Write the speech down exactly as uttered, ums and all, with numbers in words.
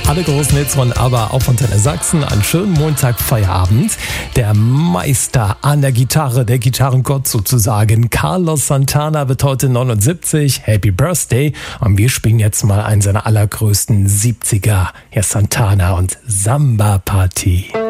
Alle großen Hits von ABBA, auch von Tenor Sachsen. Einen schönen Montagfeierabend. Der Meister an der Gitarre, der Gitarrengott sozusagen, Carlos Santana, wird heute neunundsiebzig. Happy Birthday. Und wir spielen jetzt mal einen seiner allergrößten siebziger. Ja, Santana und Samba Party.